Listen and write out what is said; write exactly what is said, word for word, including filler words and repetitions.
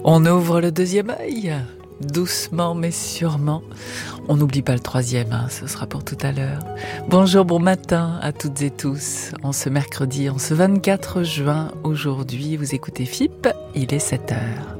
On ouvre le deuxième œil, doucement mais sûrement. On n'oublie pas le troisième, hein, ce sera pour tout à l'heure. Bonjour, bon matin à toutes et tous. En ce mercredi, en ce vingt-quatre juin, aujourd'hui, vous écoutez F I P, il est sept heures.